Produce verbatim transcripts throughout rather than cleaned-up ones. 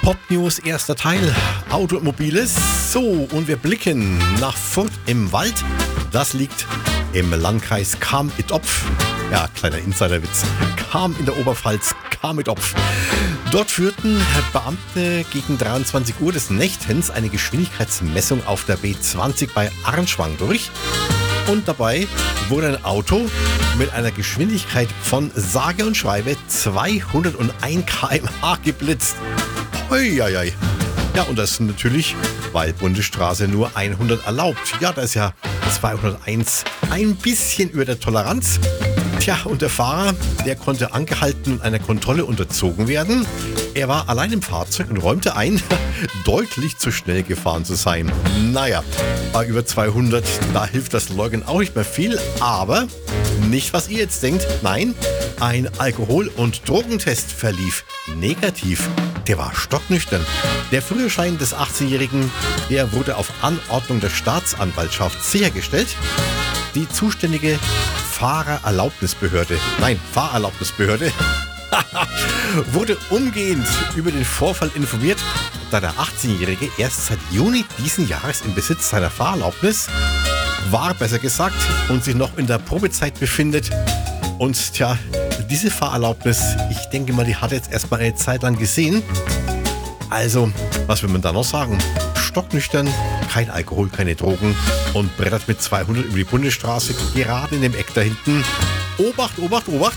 Pop News, erster Teil, Automobiles. So, und wir blicken nach Furth im Wald. Das liegt im Landkreis Cham-Id-Opf. Ja, kleiner Insiderwitz. Cham in der Oberpfalz, Cham-Id-Opf. Dort führten Beamte gegen dreiundzwanzig Uhr des Nächtens eine Geschwindigkeitsmessung auf der B zwanzig bei Arnschwang durch. Und dabei wurde ein Auto mit einer Geschwindigkeit von sage und schreibe zweihunderteins Kilometer pro Stunde geblitzt. Uiuiui. Ja, und das natürlich, weil Bundesstraße nur hundert erlaubt. Ja, da ist ja zweihunderteins ein bisschen über der Toleranz. Tja, und der Fahrer, der konnte angehalten und einer Kontrolle unterzogen werden. Er war allein im Fahrzeug und räumte ein, deutlich zu schnell gefahren zu sein. Naja, bei über zweihundert, da hilft das Leugnen auch nicht mehr viel, aber nicht, was ihr jetzt denkt. Nein, ein Alkohol- und Drogentest verlief negativ. Der war stocknüchtern. Der Führerschein des achtzehnjährigen, der wurde auf Anordnung der Staatsanwaltschaft sichergestellt. Die zuständige Fahrererlaubnisbehörde, nein, Fahrerlaubnisbehörde, wurde umgehend über den Vorfall informiert, da der achtzehnjährige erst seit Juni diesen Jahres im Besitz seiner Fahrerlaubnis war, besser gesagt, und sich noch in der Probezeit befindet. Und tja, diese Fahrerlaubnis, ich denke mal, die hat jetzt erstmal eine Zeit lang gesehen. Also, was will man da noch sagen? Stocknüchtern, kein Alkohol, keine Drogen und brettert mit zweihundert über die Bundesstraße, gerade in dem Eck da hinten. Obacht, Obacht, Obacht!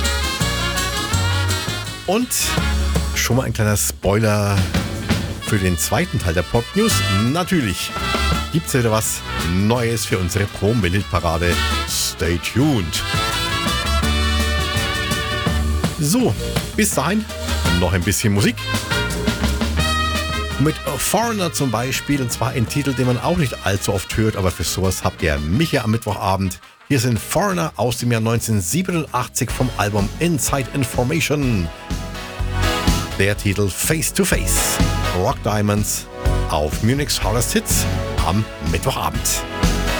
Und schon mal ein kleiner Spoiler für den zweiten Teil der Pop News. Natürlich gibt's ja wieder was Neues für unsere Pro-Minute-Parade. Stay tuned! So, bis dahin noch ein bisschen Musik. Mit Foreigner zum Beispiel, und zwar ein Titel, den man auch nicht allzu oft hört, aber für sowas habt ihr mich ja am Mittwochabend. Hier sind Foreigner aus dem Jahr neunzehnhundertsiebenundachtzig vom Album Inside Information. Der Titel Face to Face. Rock Diamonds auf Munich's Hottest Hits am Mittwochabend.